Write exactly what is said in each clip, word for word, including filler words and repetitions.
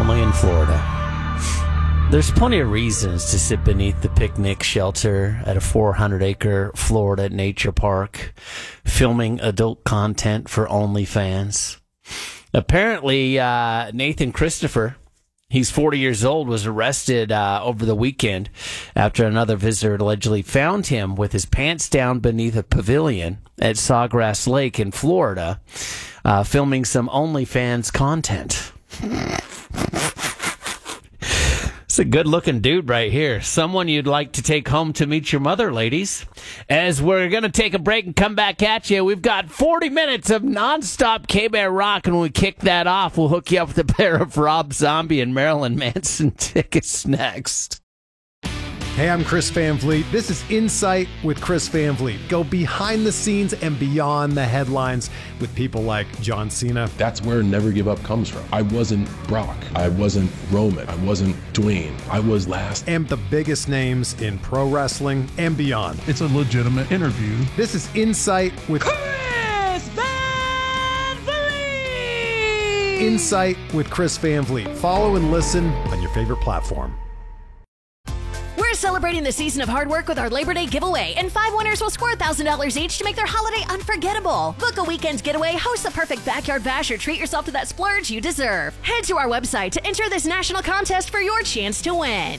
only in Florida. There's plenty of reasons to sit beneath the picnic shelter at a four hundred acre Florida nature park, filming adult content for OnlyFans. Apparently, uh, Nathan Christopher, he's forty years old, was arrested uh, over the weekend after another visitor allegedly found him with his pants down beneath a pavilion at Sawgrass Lake in Florida, uh, filming some OnlyFans content. It's a good-looking dude right here. Someone you'd like to take home to meet your mother, ladies. As we're going to take a break and come back at you, we've got forty minutes of nonstop K-Bear rock, and when we kick that off, we'll hook you up with a pair of Rob Zombie and Marilyn Manson tickets next. Hey, I'm Chris Van Vliet. This is Insight with Chris Van Vliet. Go behind the scenes and beyond the headlines with people like John Cena. That's where Never Give Up comes from. I wasn't Brock. I wasn't Roman. I wasn't Dwayne. I was last. And the biggest names in pro wrestling and beyond. It's a legitimate interview. This is Insight with Chris Van Vliet. Insight with Chris Van Vliet. Follow and listen on your favorite platform. We're celebrating the season of hard work with our Labor Day giveaway, and five winners will score one thousand dollars each to make their holiday unforgettable. Book a weekend getaway, host the perfect backyard bash, or treat yourself to that splurge you deserve. Head to our website to enter this national contest for your chance to win.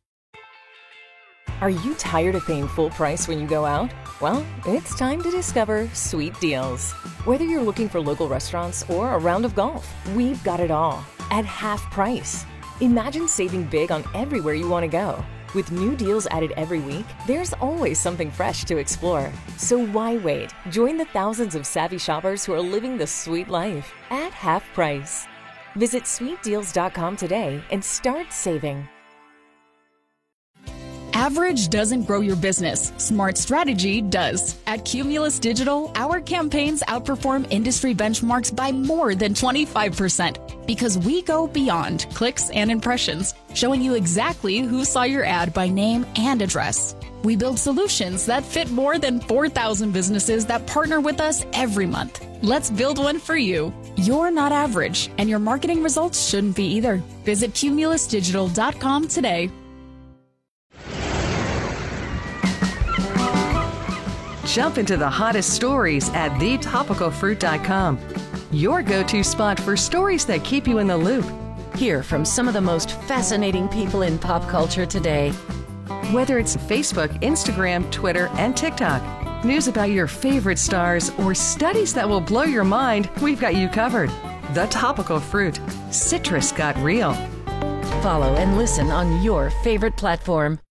Are you tired of paying full price when you go out? Well, it's time to discover Sweet Deals. Whether you're looking for local restaurants or a round of golf, we've got it all at half price. Imagine saving big on everywhere you want to go. With new deals added every week, there's always something fresh to explore. So why wait? Join the thousands of savvy shoppers who are living the sweet life at half price. Visit sweet deals dot com today and start saving. Average doesn't grow your business. Smart strategy does. At Cumulus Digital, our campaigns outperform industry benchmarks by more than twenty-five percent because we go beyond clicks and impressions, showing you exactly who saw your ad by name and address. We build solutions that fit more than four thousand businesses that partner with us every month. Let's build one for you. You're not average, and your marketing results shouldn't be either. Visit cumulus digital dot com today. Jump into the hottest stories at the topical fruit dot com. Your go-to spot for stories that keep you in the loop. Hear from some of the most fascinating people in pop culture today. Whether it's Facebook, Instagram, Twitter, and TikTok, news about your favorite stars, or studies that will blow your mind, we've got you covered. The Topical Fruit. Citrus got real. Follow and listen on your favorite platform.